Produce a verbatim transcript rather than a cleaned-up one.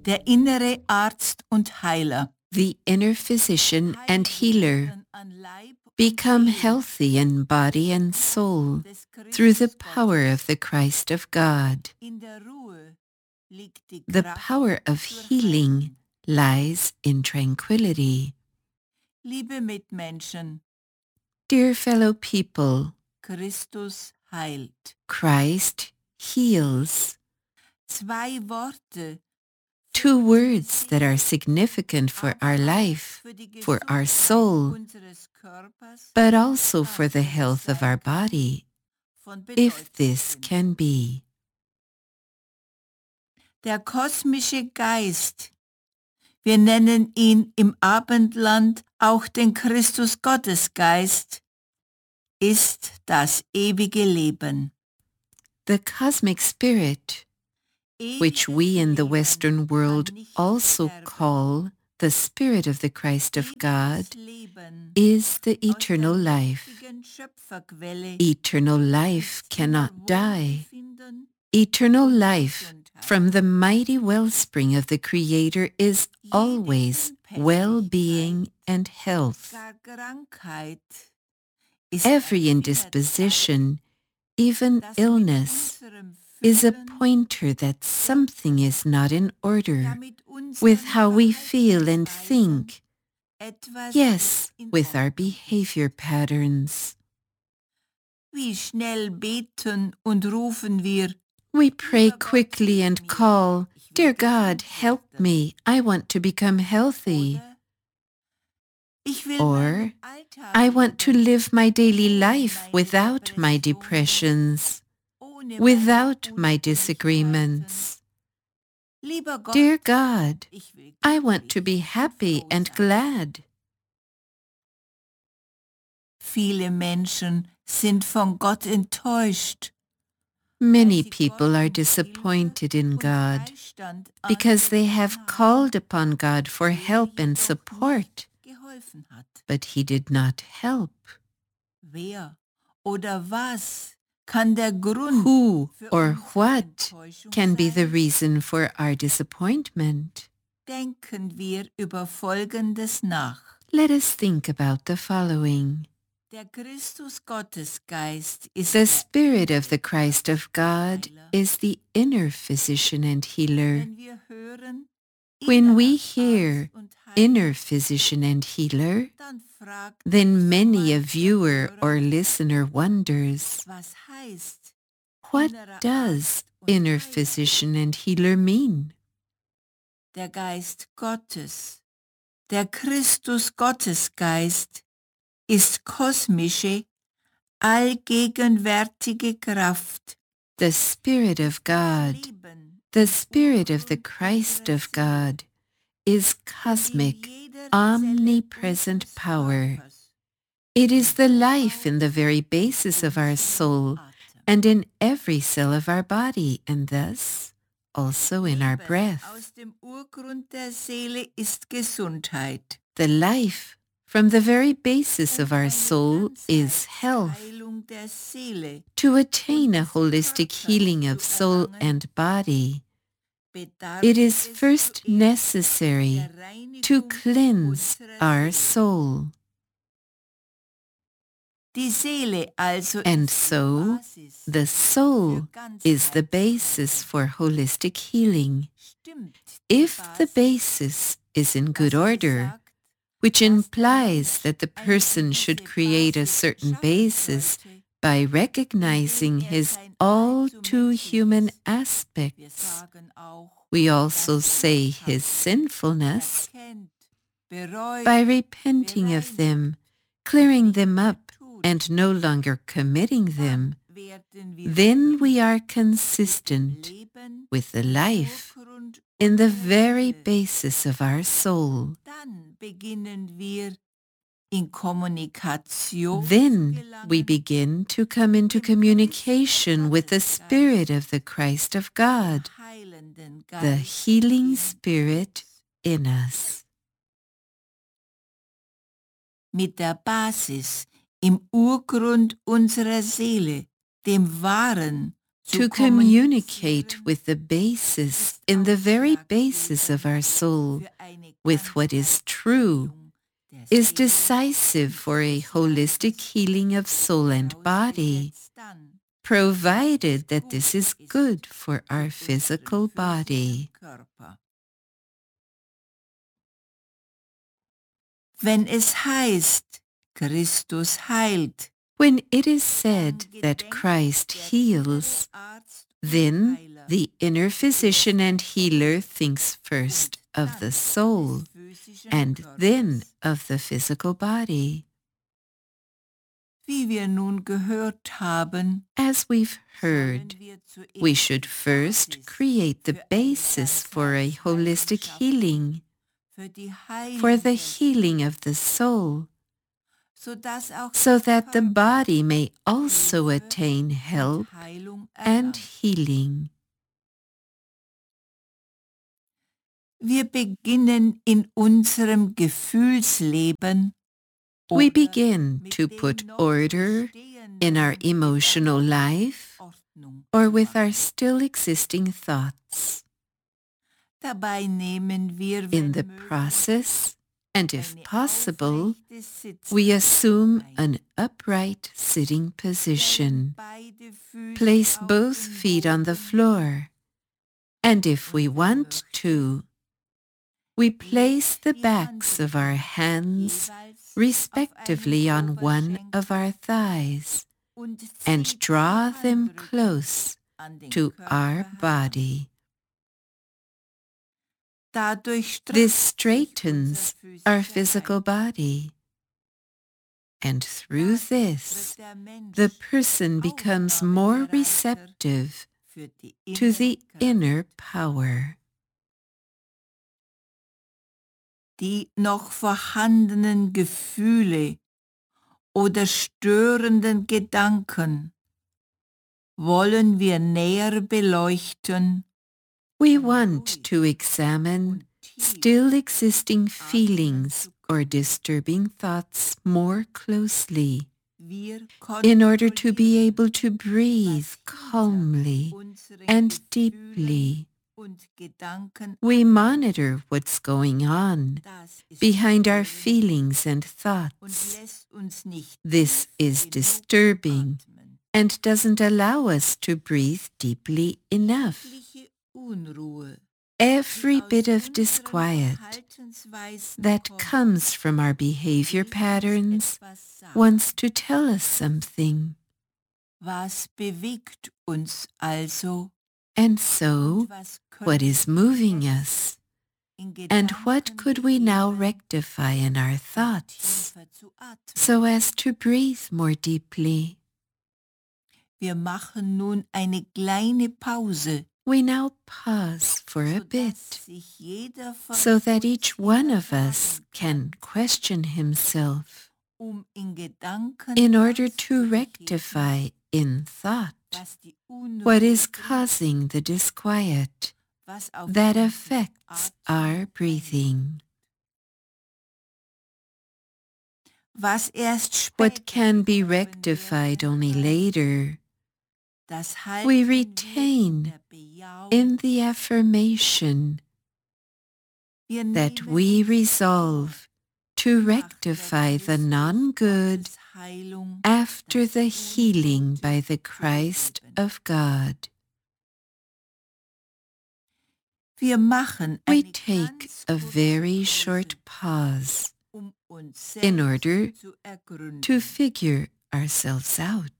der innere Arzt und Heiler. The inner physician and healer, become healthy in body and soul through the power of the Christ of God. The power of healing lies in tranquility. Liebe Mitmenschen, Dear fellow people, Christus heilt. Christ heals. Zwei Worte, Two words that are significant for our life, for our soul, but also for the health of our body, if this can be. Der kosmische Geist, wir nennen ihn im Abendland auch den Christus-Gottesgeist, ist das ewige Leben. The cosmic spirit, which we in the Western world also call the Spirit of the Christ of God, is the eternal life. Eternal life cannot die. Eternal life from the mighty wellspring of the Creator is always well-being and health. Every indisposition, even illness, is a pointer that something is not in order with how we feel and think, yes, with our behavior patterns. Wie schnell beten und rufen wir, we pray quickly and call, "Dear God, help me, I want to become healthy." Or, "I want to live my daily life without my depressions, without my disagreements. Dear God, I want to be happy and glad." Viele Menschen sind von Gott enttäuscht. Many people are disappointed in God because they have called upon God for help and support, but He did not help. Wer oder was kann der Grund Who or what can be the reason for our disappointment? Denken wir über Folgendes nach. Let us think about the following. Der Christus-Gottesgeist ist The Spirit of the Christ of God is the inner physician and healer. When we hear inner physician and healer, then many a viewer or listener wonders, what does inner physician and healer mean? Der Geist Gottes, der Christus-Gottesgeist, ist kosmische, allgegenwärtige Kraft. The Spirit of God, the Spirit of the Christ of God, is cosmic, omnipresent power. It is the life in the very basis of our soul and in every cell of our body, and thus also in our breath. Aus dem Urgrund der Seele ist Gesundheit. The life from the very basis of our soul is health. To attain a holistic healing of soul and body, it is first necessary to cleanse our soul. And so, the soul is the basis for holistic healing. If the basis is in good order, which implies that the person should create a certain basis by recognizing his all too human aspects. We also say his sinfulness. By repenting of them, clearing them up, and no longer committing them, then we are consistent with the life in the very basis of our soul. Then we begin to come into communication with the Spirit of the Christ of God, the healing Spirit in us. Mit der Basis im Urgrund unserer Seele, dem wahren, to communicate with the basis, in the very basis of our soul, with what is true, is decisive for a holistic healing of soul and body, provided that this is good for our physical body. Wenn es heißt, Christus heilt, when it is said that Christ heals, then the inner physician and healer thinks first of the soul and then of the physical body. Wie wir nun gehört haben, as we've heard, we should first create the basis for a holistic healing, for the healing of the soul, so that the body may also attain help and healing. Wir beginnen in unserem Gefühlsleben. We begin to put order in our emotional life or with our still existing thoughts. In the process, and if possible, we assume an upright sitting position, place both feet on the floor, and if we want to, we place the backs of our hands respectively on one of our thighs and draw them close to our body. This straightens our physical body, and through this, the person becomes more receptive to the inner power. Die noch vorhandenen Gefühle oder störenden Gedanken wollen wir näher beleuchten. We want to examine still existing feelings or disturbing thoughts more closely in order to be able to breathe calmly and deeply. We monitor what's going on behind our feelings and thoughts. This is disturbing and doesn't allow us to breathe deeply enough. Every bit of disquiet that comes from our behavior patterns wants to tell us something. Was bewegt uns also? And so, what is moving us? And what could we now rectify in our thoughts so as to breathe more deeply? Wir machen nun eine kleine Pause. We now pause for a bit so that each one of us can question himself in order to rectify in thought what is causing the disquiet that affects our breathing. What can be rectified only later, we retain in the affirmation that we resolve to rectify the non-good after the healing by the Christ of God. We take a very short pause in order to figure ourselves out.